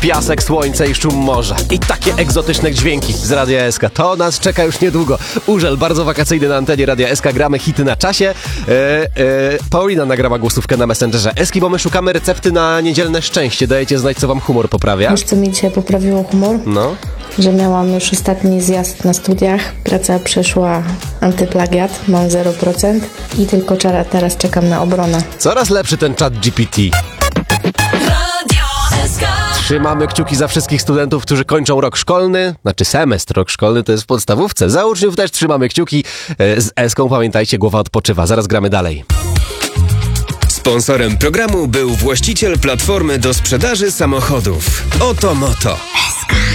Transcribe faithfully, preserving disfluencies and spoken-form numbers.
Piasek, słońce i szum morza. I takie egzotyczne dźwięki z Radia S K. To nas czeka już niedługo. Urzel bardzo wakacyjny na antenie Radia S K. Gramy hity na czasie. E, e, Paulina nagrała głosówkę na Messengerze Eski, bo my szukamy recepty na niedzielne szczęście. Dajecie znać, co wam humor poprawia. Wiesz, co mi dzisiaj poprawiło humor? No. Że miałam już ostatni zjazd na studiach. Praca przeszła antyplagiat, mam zero procent i tylko czara, teraz czekam na obronę. Coraz lepszy ten czat G P T. Trzymamy kciuki za wszystkich studentów, którzy kończą rok szkolny, znaczy semestr rok szkolny, to jest w podstawówce. Za uczniów też trzymamy kciuki. Z Eską pamiętajcie, głowa odpoczywa. Zaraz gramy dalej. Sponsorem programu był właściciel platformy do sprzedaży samochodów Oto Moto.